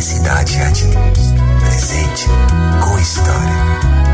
Cidade Atitude. Presente com história.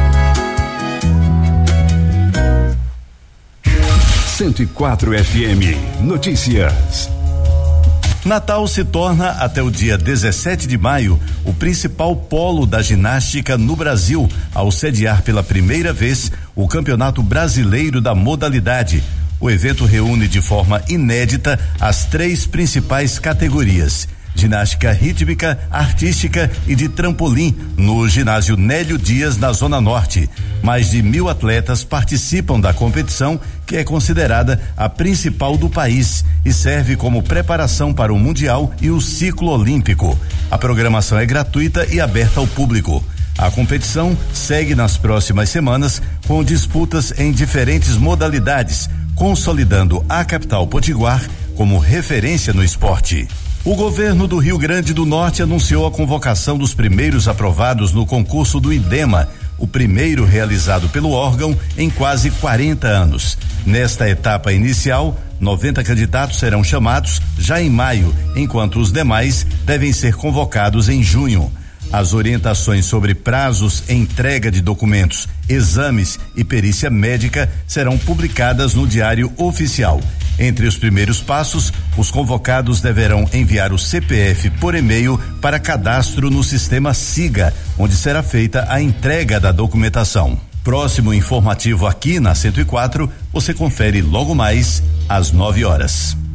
104 FM. Notícias. Natal se torna, até o dia 17 de maio, o principal polo da ginástica no Brasil, ao sediar pela primeira vez o Campeonato Brasileiro da modalidade. O evento reúne de forma inédita as 3 principais categorias: ginástica rítmica, artística e de trampolim, no ginásio Nélio Dias, na Zona Norte. Mais de 1.000 atletas participam da competição, que é considerada a principal do país e serve como preparação para o Mundial e o ciclo olímpico. A programação é gratuita e aberta ao público. A competição segue nas próximas semanas com disputas em diferentes modalidades, consolidando a capital potiguar como referência no esporte. O governo do Rio Grande do Norte anunciou a convocação dos primeiros aprovados no concurso do IDEMA, o primeiro realizado pelo órgão em quase 40 anos. Nesta etapa inicial, 90 candidatos serão chamados já em maio, enquanto os demais devem ser convocados em junho. As orientações sobre prazos, entrega de documentos, exames e perícia médica serão publicadas no Diário Oficial. Entre os primeiros passos, os convocados deverão enviar o CPF por e-mail para cadastro no sistema SIGA, onde será feita a entrega da documentação. Próximo informativo aqui na 104, você confere logo mais às 9 horas.